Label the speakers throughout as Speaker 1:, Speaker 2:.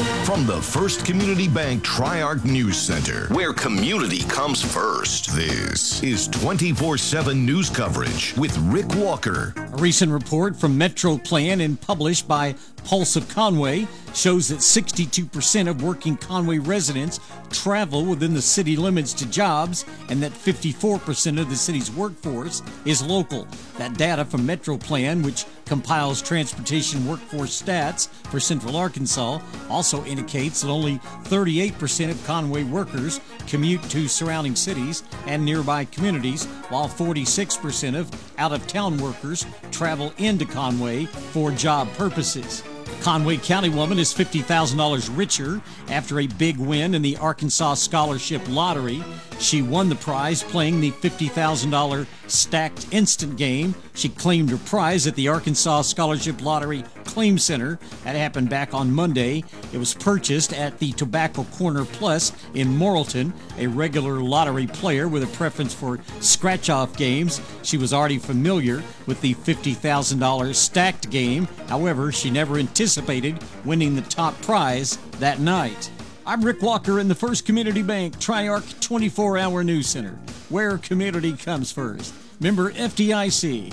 Speaker 1: From the First Community Bank Tri-Arc News Center, where community comes first, this is 24/7 news coverage with Rick Walker.
Speaker 2: A recent report from Metro Plan and published by Pulse of Conway shows that 62% of working Conway residents travel within the city limits to jobs, and that 54% of the city's workforce is local. That data from Metro Plan, which compiles transportation workforce stats for Central Arkansas, also indicates that only 38% of Conway workers commute to surrounding cities and nearby communities, while 46% of out-of-town workers travel into Conway for job purposes. Conway County woman is $50,000 richer after a big win in the Arkansas Scholarship Lottery. She won the prize playing the $50,000 stacked instant game. She claimed her prize at the Arkansas Scholarship Lottery Claim Center. That happened back on Monday. It was purchased at the Tobacco Corner Plus in Morrilton. A regular lottery player with a preference for scratch-off games, she was already familiar with the $50,000 stacked game. However, she never anticipated winning the top prize that night. I'm Rick Walker in the First Community Bank Tri-Arc 24-hour News Center, where community comes first. Member FDIC.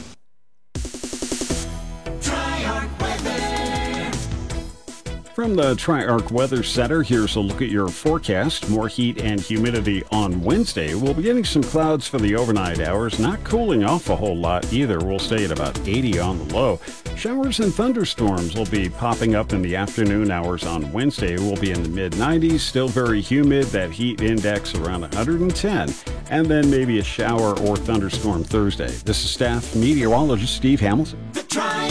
Speaker 3: From the Tri-Arc Weather Center, here's a look at your forecast. More heat and humidity on Wednesday. We'll be getting some clouds for the overnight hours, not cooling off a whole lot either. We'll stay at about 80 on the low. Showers and thunderstorms will be popping up in the afternoon hours on Wednesday. We'll be in the mid-90s, still very humid, that heat index around 110, and then maybe a shower or thunderstorm Thursday. This is staff meteorologist Steve Hamilton.
Speaker 4: The Tri-Arc